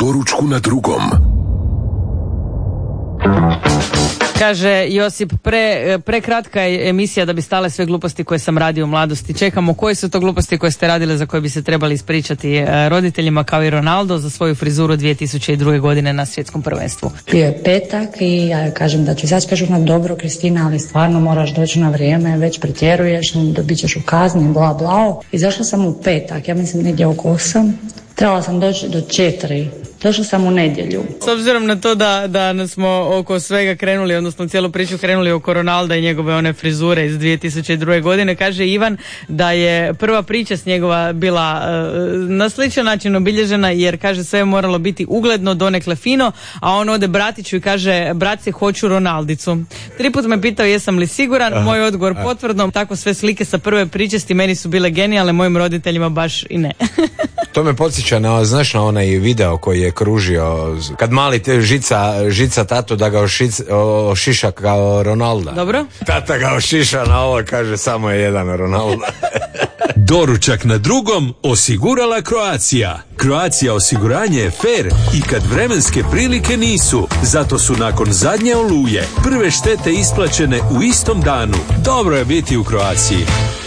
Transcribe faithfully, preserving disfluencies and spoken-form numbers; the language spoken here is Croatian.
doručku na drugom. Kaže Josip, pre, prekratka je emisija da bi stale sve gluposti koje sam radio u mladosti. Čekamo koje su to gluposti koje ste radile za koje bi se trebali ispričati roditeljima, kao i Ronaldo za svoju frizuru dvije tisuće druge. godine na svjetskom prvenstvu. Bio je petak i ja kažem da ću izaći, kažu na dobro Kristina, ali stvarno moraš doći na vrijeme, već pretjeruješ, dobit ćeš u kazni, bla bla. Izašla sam u petak, ja mislim negdje oko osam. Trebala sam doći do četiri. Došla sam u nedjelju. S obzirom na to da, da smo oko svega krenuli, odnosno cijelu priču krenuli oko Ronalda i njegove one frizure iz dvije tisuće druge. godine, kaže Ivan da je prva priča s njegova bila uh, na sličan način obilježena, jer kaže sve je moralo biti ugledno, donekle fino, a on ode bratiću i kaže: bratce, hoću Ronaldicu. Tri put me pitao jesam li siguran, aha, moj odgovor potvrdno. Tako sve slike sa prve pričesti meni su bile genijalne, mojim roditeljima baš i ne. To me podsjeća na, znaš, na onaj video koji je kružio kad mali te žica, žica tatu da ga ošic, ošiša kao Ronalda. Dobro. Tata ga ošiša na ovo, kaže samo je jedan Ronalda. Doručak na drugom osigurala Croatia. Croatia osiguranje je fair i kad vremenske prilike nisu. Zato su nakon zadnje oluje prve štete isplaćene u istom danu. Dobro je biti u Croatiji.